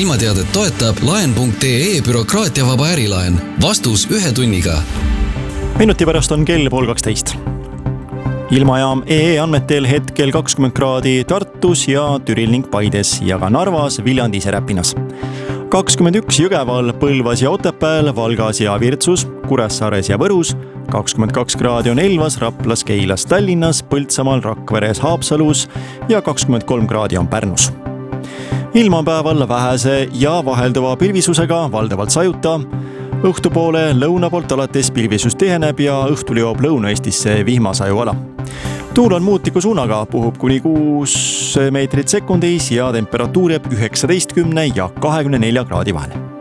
ilmateadet toetab laen.ee bürokraatiavaba ärilaen. Vastus 1 tunniga. Minuti pärast on kell 11:30. Ilmajaam EE andmetel hetkel 20 kraadi Tartus ja Türil ning Paides ja ka Narvas, Viljandis ja Räpinas. 21 Jõgeval, Põlvas ja Otepääl, Valgas ja Virtsus, Kuressaares ja Võrus, 22 kraadi on Elvas, Raplas, Keilas, Tallinnas, Põltsamaal, Rakveres, Haapsalus ja 23 kraadi on Pärnus. Ilma on päeval vähese ja vahelduva pilvisusega, valdavalt sajuta. Õhtupoole lõuna poolt alates pilvisus tiheneb ja õhtul jõuab Lõuna-Eestisse vihmasajuala. Tuul on muutliku suunaga, puhub kuni 6 meetrit sekundis ja temperatuur jääb 19 ja 24 kraadi vahel.